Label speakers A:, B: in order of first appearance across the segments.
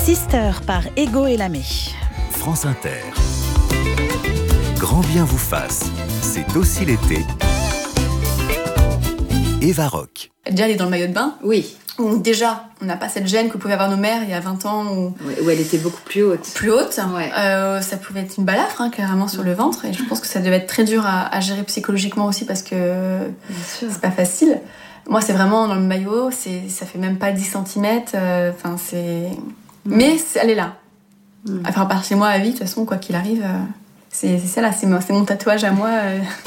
A: Sister par Ego et Lamé.
B: France Inter. Grand bien vous fasse, c'est aussi l'été. Eva Rock.
C: Déjà, elle est dans le maillot de bain.
D: Oui.
C: Donc déjà, on n'a pas cette gêne que pouvaient avoir nos mères il y a 20 ans.
D: Où elle était beaucoup plus haute.
C: Plus haute.
D: Ouais.
C: Ça pouvait être une balafre, carrément, sur le ventre. Et je pense que ça devait être très dur à gérer psychologiquement aussi parce que c'est pas facile. Moi, c'est vraiment dans le maillot, ça fait même pas 10 cm. Mais elle est là. Enfin, à part chez moi à vie, de toute façon, quoi qu'il arrive, c'est ça là, c'est mon tatouage à moi.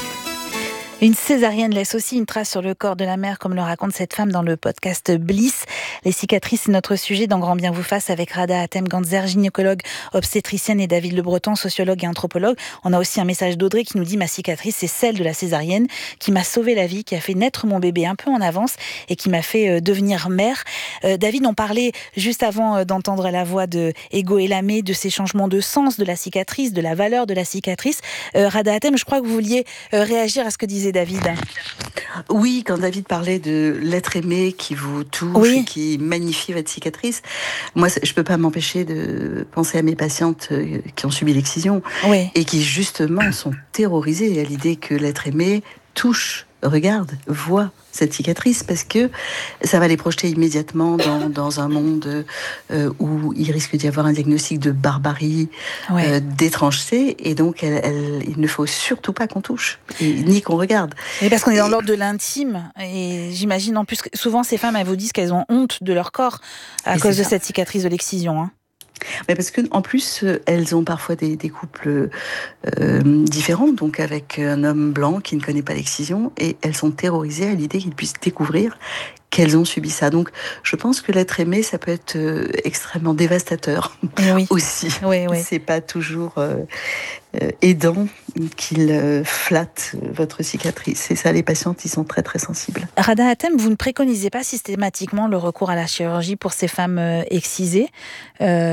A: Une césarienne laisse aussi une trace sur le corps de la mère, comme le raconte cette femme dans le podcast Bliss. Les cicatrices, c'est notre sujet dans Grand bien vous fasse avec Radha Hatem-Gantzer, gynécologue, obstétricienne, et David Le Breton, sociologue et anthropologue. On a aussi un message d'Audrey qui nous dit « Ma cicatrice, c'est celle de la césarienne qui m'a sauvé la vie, qui a fait naître mon bébé un peu en avance et qui m'a fait devenir mère. » David, on parlait juste avant d'entendre la voix de Ego et Lamé, de ces changements de sens de la cicatrice, de la valeur de la cicatrice. Radha Hatem, je crois que vous vouliez réagir à ce que disait David.
E: Oui, quand David parlait de l'être aimé qui vous touche,
A: oui,
E: et qui magnifie votre cicatrice, moi je peux pas m'empêcher de penser à mes patientes qui ont subi l'excision,
A: oui,
E: et qui justement sont terrorisées à l'idée que l'être aimé touche, regarde, voit cette cicatrice, parce que ça va les projeter immédiatement dans un monde où il risque d'y avoir un diagnostic de barbarie, d'étrangeté, et donc il ne faut surtout pas qu'on touche, ni qu'on regarde.
A: Et parce qu'on est dans l'ordre de l'intime, et j'imagine en plus que souvent ces femmes, elles vous disent qu'elles ont honte de leur corps à cause de cette cicatrice de l'excision.
E: Mais parce que en plus, elles ont parfois des couples différents, donc avec un homme blanc qui ne connaît pas l'excision, et elles sont terrorisées à l'idée qu'ils puissent découvrir qu'elles ont subi ça. Donc, je pense que l'être aimé, ça peut être extrêmement dévastateur aussi.
A: Oui.
E: C'est pas toujours aidant qu'il flatte votre cicatrice. Et ça, les patientes, ils sont très très sensibles.
A: Radha Hatem, vous ne préconisez pas systématiquement le recours à la chirurgie pour ces femmes excisées. Pourquoi ?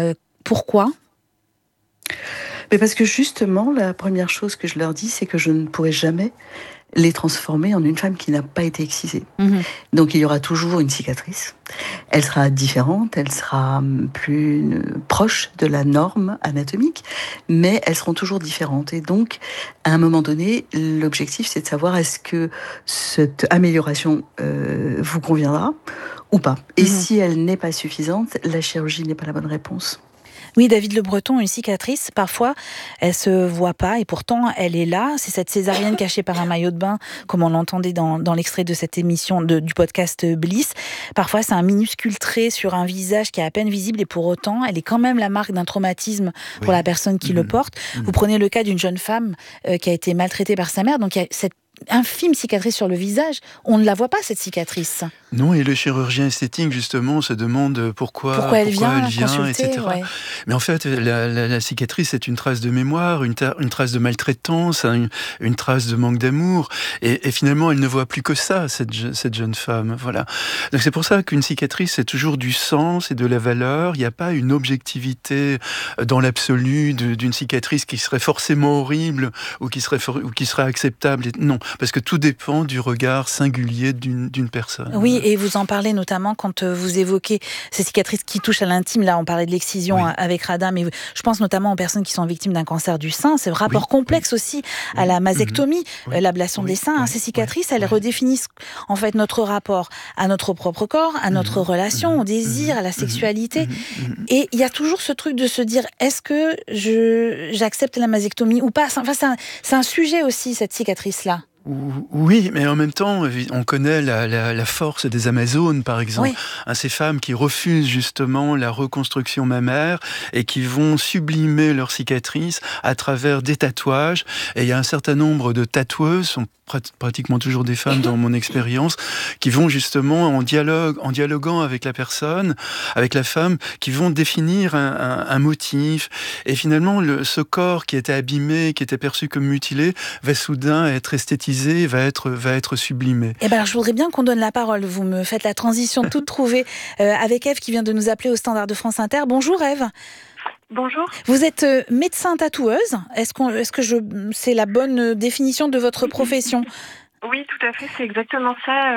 E: Mais parce que justement, la première chose que je leur dis, c'est que je ne pourrai jamais les transformer en une femme qui n'a pas été excisée. Donc il y aura toujours une cicatrice. Elle sera différente, elle sera plus proche de la norme anatomique, mais elles seront toujours différentes. Et donc, à un moment donné, l'objectif, c'est de savoir est-ce que cette amélioration vous conviendra ou pas. Et si elle n'est pas suffisante, la chirurgie n'est pas la bonne réponse.
A: Oui, David Le Breton, une cicatrice, parfois, elle se voit pas et pourtant, elle est là. C'est cette césarienne cachée par un maillot de bain, comme on l'entendait dans l'extrait de cette émission du podcast Bliss. Parfois, c'est un minuscule trait sur un visage qui est à peine visible et pour autant, elle est quand même la marque d'un traumatisme pour la personne qui le porte. Vous prenez le cas d'une jeune femme qui a été maltraitée par sa mère, donc il y a cette infime cicatrice sur le visage, on ne la voit pas cette cicatrice.
F: Non, et le chirurgien esthétique justement se demande pourquoi elle vient, etc. Ouais. Mais en fait, la cicatrice est une trace de mémoire, une trace de maltraitance, une trace de manque d'amour, et finalement elle ne voit plus que ça, cette jeune femme. Voilà. Donc c'est pour ça qu'une cicatrice c'est toujours du sens et de la valeur. Il n'y a pas une objectivité dans l'absolu d'une cicatrice qui serait forcément horrible ou qui serait acceptable. Non. Parce que tout dépend du regard singulier d'une personne.
A: Oui, et vous en parlez notamment quand vous évoquez ces cicatrices qui touchent à l'intime. Là, on parlait de l'excision avec Radha, mais je pense notamment aux personnes qui sont victimes d'un cancer du sein. C'est un rapport complexe aussi à la mastectomie, l'ablation des seins. Ces cicatrices, elles redéfinissent en fait notre rapport à notre propre corps, à notre relation, au désir, à la sexualité. Et il y a toujours ce truc de se dire, est-ce que j'accepte la mastectomie ou pas ? Enfin, c'est un sujet aussi, cette cicatrice-là.
F: Oui, mais en même temps, on connaît la force des Amazones, par exemple. Ces femmes qui refusent justement la reconstruction mammaire et qui vont sublimer leurs cicatrices à travers des tatouages. Et il y a un certain nombre de tatoueuses, sont pratiquement toujours des femmes dans mon expérience, qui vont justement en dialoguant avec la personne, avec la femme, qui vont définir un motif. Et finalement, ce corps qui était abîmé, qui était perçu comme mutilé, va soudain être esthétisé, va être sublimé.
A: Eh ben alors, je voudrais bien qu'on donne la parole. Vous me faites la transition toute trouvée avec Ève qui vient de nous appeler au standard de France Inter. Bonjour Ève.
G: Bonjour.
A: Vous êtes médecin tatoueuse. Est-ce que c'est la bonne définition de votre profession ?
G: Oui, tout à fait, c'est exactement ça.